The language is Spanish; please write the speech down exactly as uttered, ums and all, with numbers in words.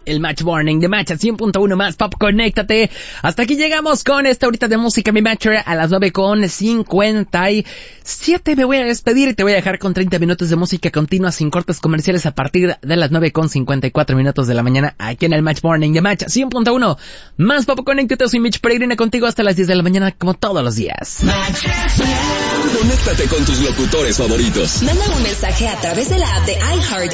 el Match Morning de Match cien punto uno más Pop, conéctate. Hasta aquí llegamos con esta horita de música, mi Matcher, a las nueve con cincuenta y siete. Me voy a despedir y te voy a dejar con treinta minutos de música continua sin cortes comerciales a partir de las nueve con cincuenta y cuatro minutos de la mañana aquí en el Match Morning de Match cien punto uno más Pop, conéctate. Soy Mitch Peregrina contigo hasta las diez de la mañana como todos los días. Conéctate con tus locutores favoritos. Manda un mensaje a través de la app de iHeart